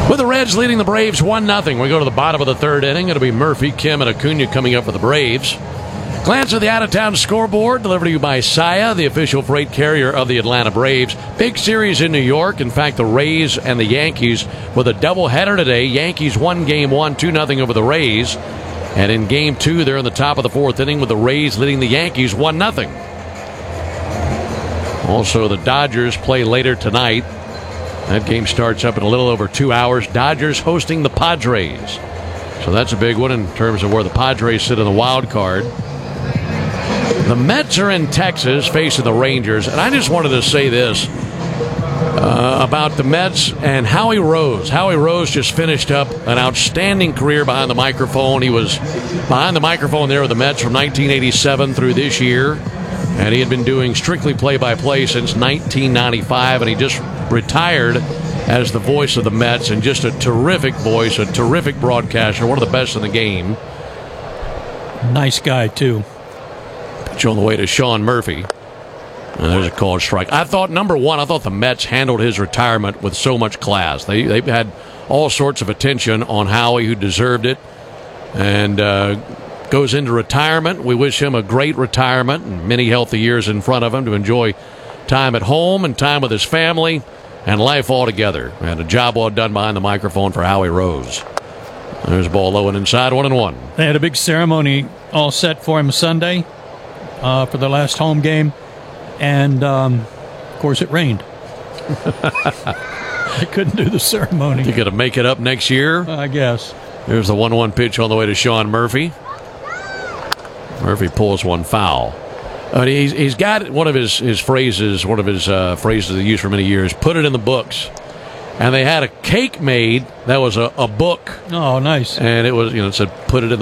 With the Reds leading the Braves 1-0. We go to the bottom of the third inning. It'll be Murphy, Kim, and Acuna coming up for the Braves. Glance at the out-of-town scoreboard, delivered to you by Saia, the official freight carrier of the Atlanta Braves. Big series in New York. In fact, the Rays and the Yankees with a doubleheader today. Yankees won Game 1, 2-0 over the Rays. And in Game 2, they're in the top of the fourth inning with the Rays leading the Yankees 1-0. Also, the Dodgers play later tonight. That game starts up in a little over 2 hours. Dodgers hosting the Padres. So that's a big one in terms of where the Padres sit in the wild card. The Mets are in Texas facing the Rangers. And I just wanted to say this about the Mets and Howie Rose. Howie Rose just finished up an outstanding career behind the microphone. He was behind the microphone there with the Mets from 1987 through this year. And he had been doing strictly play-by-play since 1995, and he just retired as the voice of the Mets, and just a terrific voice, a terrific broadcaster, one of the best in the game. Nice guy, too. Pitch on the way to Sean Murphy. And there's a called strike. I thought, number one, I thought the Mets handled his retirement with so much class. They've had all sorts of attention on Howie, who deserved it, and goes into retirement. We wish him a great retirement and many healthy years in front of him to enjoy time at home and time with his family and life altogether. And a job well done behind the microphone for Howie Rose. There's a ball low and inside, 1-1. They had a big ceremony all set for him Sunday for the last home game. And, of course, it rained. They couldn't do the ceremony. You got to make it up next year? I guess. Here's the 1-1 pitch on the way to Sean Murphy. Murphy pulls one foul. He's got one of his phrases, phrases he used for many years, put it in the books. And they had a cake made that was a book. Oh, nice. And it was, it said, put it in